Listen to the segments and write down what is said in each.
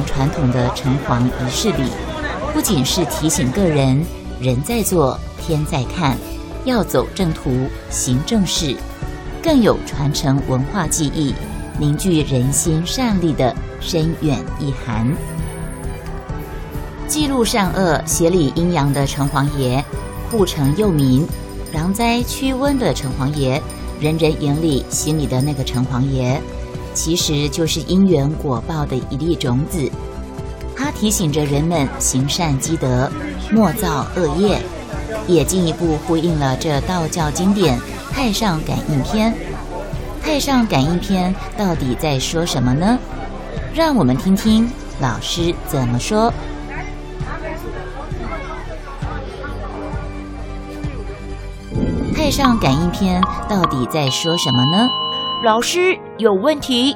传统的城隍仪式里，不仅是提醒个人人在做天在看，要走正途行正事，更有传承文化技艺、凝聚人心善力的深远意涵。记录善恶、协理阴阳的城隍爷，护城佑民、攘灾驱瘟的城隍爷，人人眼里心里的那个城隍爷，其实就是因缘果报的一粒种子。它提醒着人们行善积德，莫造恶业，也进一步呼应了这道教经典《太上感应篇》。《太上感应篇》到底在说什么呢？让我们听听老师怎么说。《太上感应篇》到底在说什么呢？老师有问题。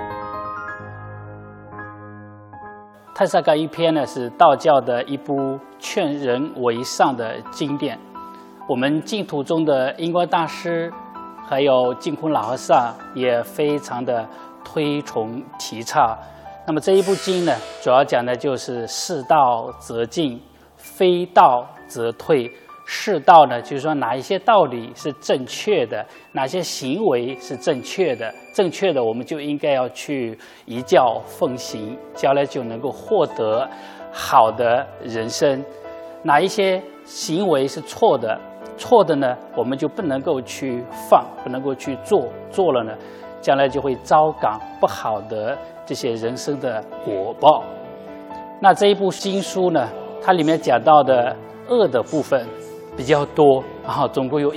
《太上感应篇》呢，是道教的一部劝人为上的经典。我们净土中的印光大师，还有净空老和尚也非常的推崇提倡。那么这一部经呢，主要讲的就是是道则进，非道则退。是道呢，就是说哪一些道理是正确的，哪些行为是正确的，正确的我们就应该要去依教奉行，将来就能够获得好的人生。哪一些行为是错的，错的呢，我们就不能够去放，不能够去做，做了呢，将来就会遭感不好的这些人生的果报。那这一部经书呢，它里面讲到的恶的部分比较多，总共有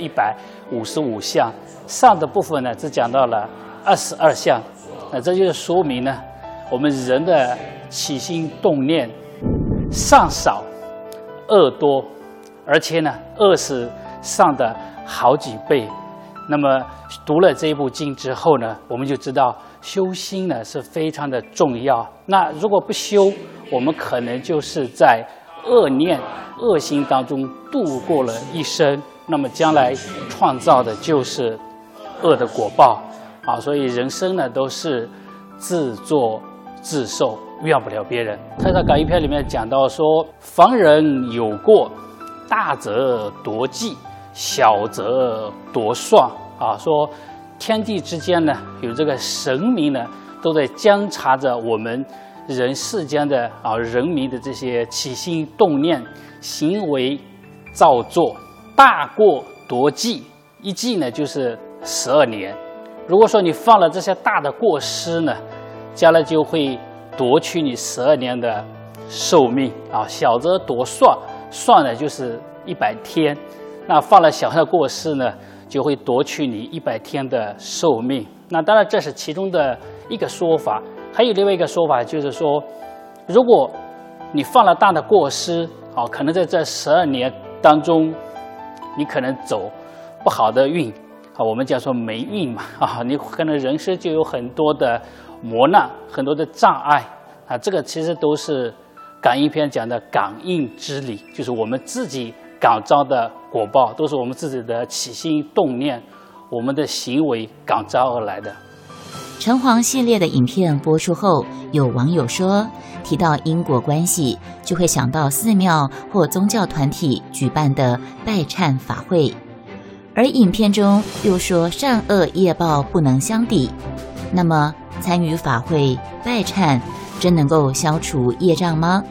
155项，上的部分呢只讲到了22项。那这就是说明呢，我们人的起心动念上少，恶多，而且呢，恶是上的好几倍。那么读了这一部经之后呢，我们就知道修心呢是非常的重要。那如果不修，我们可能就是在恶念、恶行当中度过了一生，那么将来创造的就是恶的果报啊！所以人生呢都是自作自受，怨不了别人。《太上感应篇》里面讲到说，防人有过，大则夺计，小则夺算啊！说天地之间呢，有这个神明呢，都在监察着我们人世间的人民的这些起心动念、行为造作。大过夺计，一计呢就是12年。如果说你犯了这些大的过失呢，将来就会夺取你12年的寿命啊。小则夺算，算呢就是100天，那犯了小的过失呢，就会夺取你100天的寿命。那当然这是其中的一个说法。还有另外一个说法，就是说，如果你犯了大的过失，可能在这12年当中，你可能走不好的运，我们叫做霉运嘛，你可能人生就有很多的磨难，很多的障碍啊。这个其实都是感应篇讲的感应之理，就是我们自己感召的果报，都是我们自己的起心动念，我们的行为感召而来的。 城隍系列的影片播出后，有网友说，提到因果关系，就会想到寺庙或宗教团体举办的拜忏法会，而影片中又说善恶业报不能相抵。那么，参与法会拜忏，真能够消除业障吗？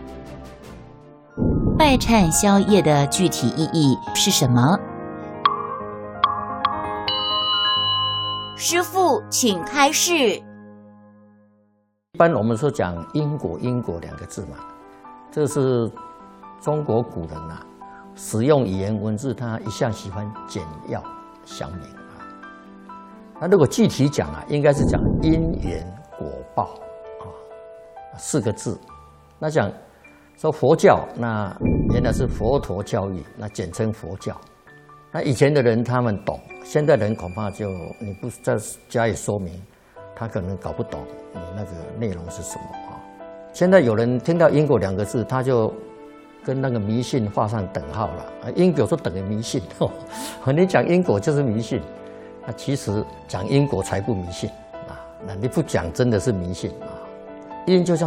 拜忏消业的具体意义是什么？师父，请开示。 一般我们说讲因果，因果2个字嘛，这是中国古人使用语言文字，他一向喜欢简要详明那如果具体讲应该是讲因缘果报4个字。那讲说佛教，那原来是佛陀教育，那简称佛教。那以前的人他们懂，现代人恐怕就你不再加以说明，他可能搞不懂你那个内容是什么现在有人听到因果2个字，他就跟那个迷信画上等号了因果说等于迷信你讲因果就是迷信，那其实讲因果才不迷信那你不讲真的是迷信因就像